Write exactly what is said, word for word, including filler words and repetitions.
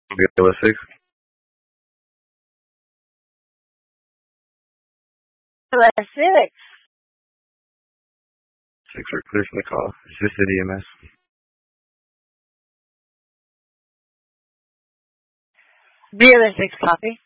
Realistic. Realistic. Six are clear for the call. Assisted E M S. Realistic copy.